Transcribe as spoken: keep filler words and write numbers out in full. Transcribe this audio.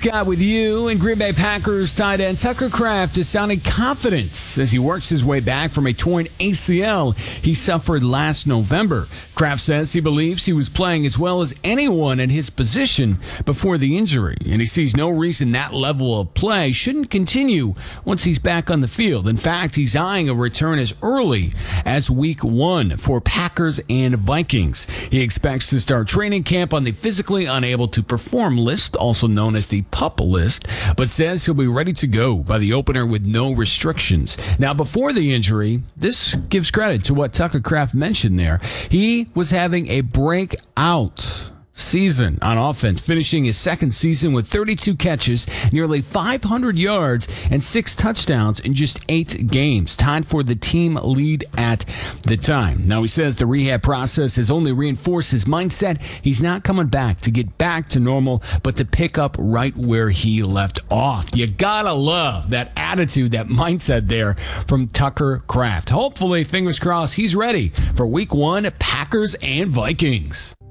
Scott with you. And Green Bay Packers tight end Tucker Kraft is sounding confident as he works his way back from a torn A C L he suffered last November. Kraft says he believes he was playing as well as anyone in his position before the injury, and he sees no reason that level of play shouldn't continue once he's back on the field. In fact, he's eyeing a return as early as week one for Packers and Vikings. He expects to start training camp on the physically unable to perform list, also known as the PUP list, but says he'll be ready to go by the opener with no restrictions. Now, before the injury, this gives credit to what Tucker Kraft mentioned there. He was having a breakout season on offense, finishing his second season with thirty-two catches, nearly five hundred yards, and six touchdowns in just eight games, tied for the team lead at the time. Now, he says the rehab process has only reinforced his mindset. He's not coming back to get back to normal, but to pick up right where he left off. You gotta love that attitude, that mindset there from Tucker Kraft. Hopefully, fingers crossed, he's ready for week one, Packers and Vikings.